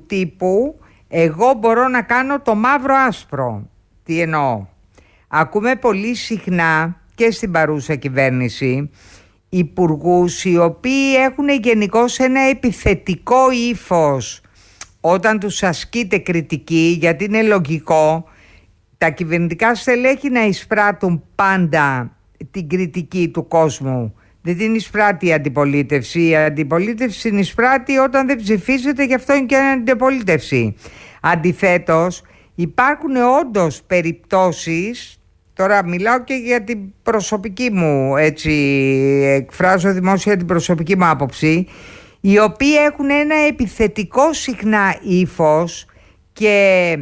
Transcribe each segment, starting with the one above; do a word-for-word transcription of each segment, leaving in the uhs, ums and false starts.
τύπου εγώ μπορώ να κάνω το μαύρο άσπρο. Τι εννοώ? Ακούμε πολύ συχνά και στην παρούσα κυβέρνηση υπουργούς οι οποίοι έχουν γενικώς ένα επιθετικό ύφος όταν τους ασκείται κριτική, γιατί είναι λογικό τα κυβερνητικά στελέχη να εισπράττουν πάντα την κριτική του κόσμου. Δεν την εισπράττει η αντιπολίτευση. Η αντιπολίτευση την εισπράττει όταν δεν ψηφίζεται, γι' αυτό είναι και αντιπολίτευση. Αντιθέτως, υπάρχουν όντως περιπτώσεις, τώρα μιλάω και για την προσωπική μου, έτσι, εκφράζω δημόσια την προσωπική μου άποψη, οι οποίοι έχουν ένα επιθετικό συχνά ύφος και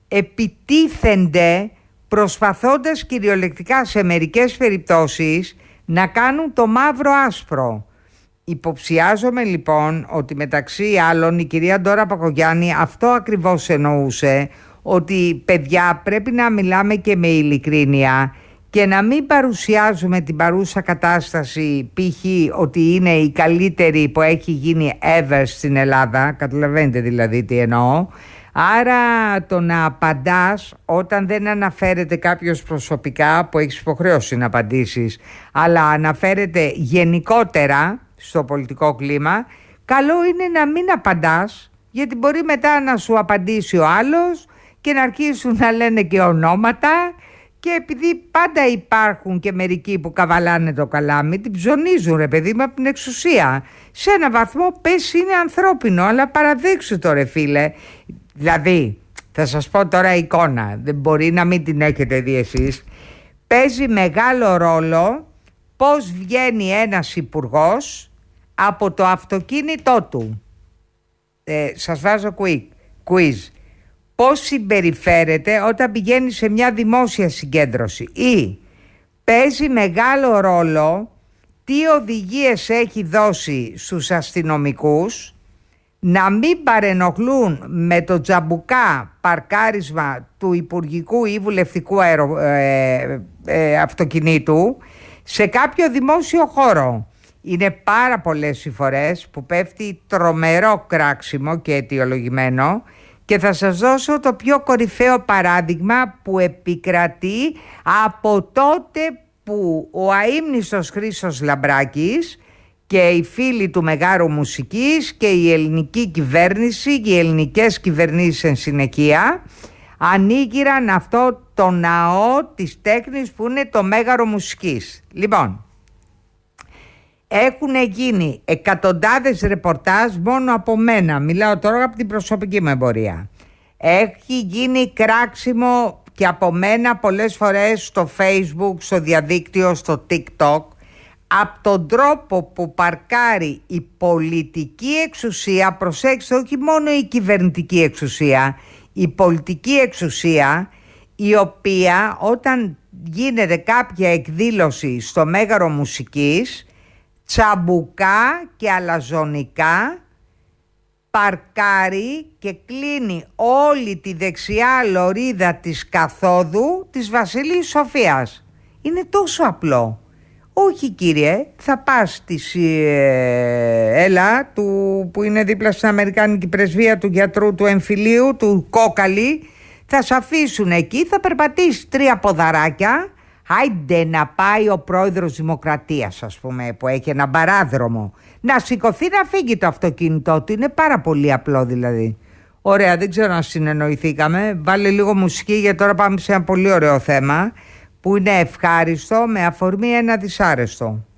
επιτίθενται προσπαθώντας κυριολεκτικά σε μερικές περιπτώσεις να κάνουν το μαύρο άσπρο. Υποψιάζομαι λοιπόν ότι μεταξύ άλλων η κυρία Ντόρα Πακογιάννη αυτό ακριβώς εννοούσε, ότι παιδιά πρέπει να μιλάμε και με ειλικρίνεια και να μην παρουσιάζουμε την παρούσα κατάσταση π.χ. ότι είναι η καλύτερη που έχει γίνει ever στην Ελλάδα, καταλαβαίνετε δηλαδή τι εννοώ. Άρα το να απαντάς όταν δεν αναφέρεται κάποιος προσωπικά, που έχεις υποχρέωση να απαντήσεις, αλλά αναφέρεται γενικότερα στο πολιτικό κλίμα, καλό είναι να μην απαντάς, γιατί μπορεί μετά να σου απαντήσει ο άλλος και να αρχίσουν να λένε και ονόματα, και επειδή πάντα υπάρχουν και μερικοί που καβαλάνε το καλάμι, την ψωνίζουν ρε παιδί μου από την εξουσία. Σε ένα βαθμό πες είναι ανθρώπινο, αλλά παραδείξου το ρε φίλε. Δηλαδή, θα σας πω τώρα εικόνα, δεν μπορεί να μην την έχετε δει εσείς. Παίζει μεγάλο ρόλο πώς βγαίνει ένας υπουργός από το αυτοκίνητό του. Ε, σας βάζω quiz. Πώς συμπεριφέρεται όταν πηγαίνει σε μια δημόσια συγκέντρωση, ή παίζει μεγάλο ρόλο τι οδηγίες έχει δώσει στους αστυνομικούς να μην παρενοχλούν με το τζαμπουκά παρκάρισμα του υπουργικού ή βουλευτικού αερο, ε, ε, αυτοκινήτου σε κάποιο δημόσιο χώρο. Είναι πάρα πολλές οι φορές που πέφτει τρομερό κράξιμο και αιτιολογημένο, και θα σας δώσω το πιο κορυφαίο παράδειγμα που επικρατεί από τότε που ο αείμνηστος Χρήστος Λαμπράκης και οι φίλοι του Μεγάρου Μουσικής και η ελληνική κυβέρνηση και οι ελληνικές κυβερνήσεις εν συνεχεία ανοίγηραν αυτό το ναό της τέχνης που είναι το Μέγαρο Μουσικής. Λοιπόν, έχουν γίνει εκατοντάδες ρεπορτάζ μόνο από μένα, μιλάω τώρα από την προσωπική μου εμπορία. Έχει γίνει κράξιμο και από μένα πολλές φορές στο Facebook, στο διαδίκτυο, στο TikTok, από τον τρόπο που παρκάρει η πολιτική εξουσία, προσέξτε, όχι μόνο η κυβερνητική εξουσία, η πολιτική εξουσία, η οποία όταν γίνεται κάποια εκδήλωση στο Μέγαρο Μουσικής, τσαμπουκά και αλαζονικά παρκάρει και κλείνει όλη τη δεξιά λωρίδα της καθόδου της Βασιλής Σοφίας. Είναι τόσο απλό. Όχι κύριε, θα πας στη ε, έλα του, που είναι δίπλα στην Αμερικάνικη πρεσβεία, του γιατρού του εμφυλίου, του Κόκαλη, θα σε αφήσουν εκεί, θα περπατήσεις τρία ποδαράκια. Άιντε να πάει ο πρόεδρος Δημοκρατίας, ας πούμε, που έχει ένα παράδρομο, να σηκωθεί να φύγει το αυτοκίνητό του. Είναι πάρα πολύ απλό δηλαδή. Ωραία, δεν ξέρω αν συνεννοηθήκαμε. Βάλε λίγο μουσική, γιατί τώρα πάμε σε ένα πολύ ωραίο θέμα που είναι ευχάριστο με αφορμή ένα δυσάρεστο.